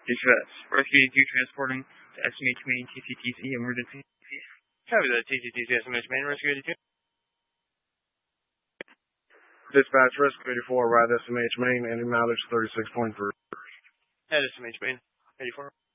Distress. Rescue 82 transporting to SMH Main TCTC emergency. Copy that, TCTC SMH Main, Rescue 82. Dispatch, Rescue 84, arrived at SMH Main, ending mileage 36.3. At SMH Main, 84.